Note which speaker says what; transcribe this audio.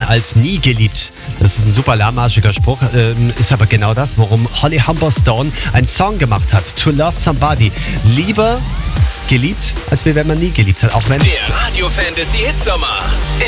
Speaker 1: als nie geliebt. Das ist ein super lahmarschiger Spruch, ist aber genau das, worum Holly Humberstone einen Song gemacht hat. To Love Somebody. Lieber geliebt, als wenn man nie geliebt hat. Auch wenn
Speaker 2: Der Radio Fantasy Hitsommer.